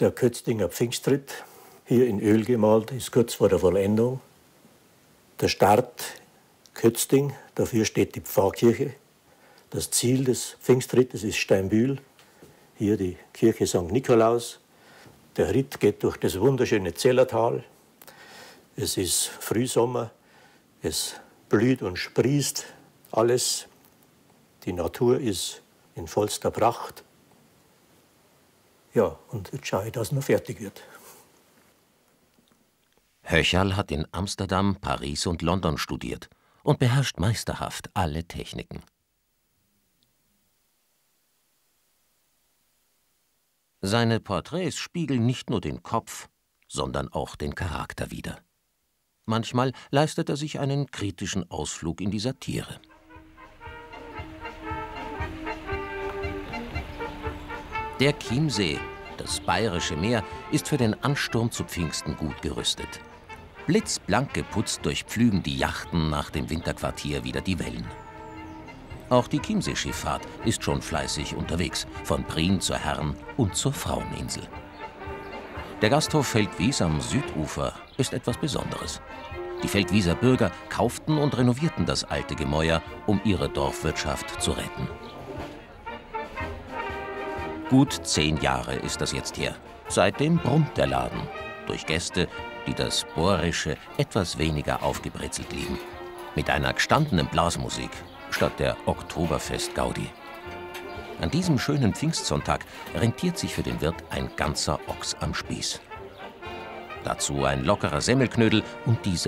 der Kötztinger Pfingstritt, hier in Öl gemalt, ist kurz vor der Vollendung. Der Start Kötzting, dafür steht die Pfarrkirche. Das Ziel des Pfingsttrittes ist Steinbühl, hier die Kirche St. Nikolaus. Der Ritt geht durch das wunderschöne Zellertal. Es ist Frühsommer, es blüht und sprießt alles. Die Natur ist in vollster Pracht. Ja, und jetzt schaue ich, dass es noch fertig wird. Höcherl hat in Amsterdam, Paris und London studiert und beherrscht meisterhaft alle Techniken. Seine Porträts spiegeln nicht nur den Kopf, sondern auch den Charakter wider. Manchmal leistet er sich einen kritischen Ausflug in die Satire. Der Chiemsee, das Bayerische Meer, ist für den Ansturm zu Pfingsten gut gerüstet. Blitzblank geputzt durchpflügen die Yachten nach dem Winterquartier wieder die Wellen. Auch die Chiemsee-Schifffahrt ist schon fleißig unterwegs, von Prien zur Herren- und zur Fraueninsel. Der Gasthof Feldwies am Südufer ist etwas Besonderes. Die Feldwieser Bürger kauften und renovierten das alte Gemäuer, um ihre Dorfwirtschaft zu retten. Gut 10 Jahre ist das jetzt her. Seitdem brummt der Laden. Durch Gäste, die das Bohrische etwas weniger aufgebrezelt lieben. Mit einer gestandenen Blasmusik statt der Oktoberfest-Gaudi. An diesem schönen Pfingstsonntag rentiert sich für den Wirt ein ganzer Ochs am Spieß. Dazu ein lockerer Semmelknödel und die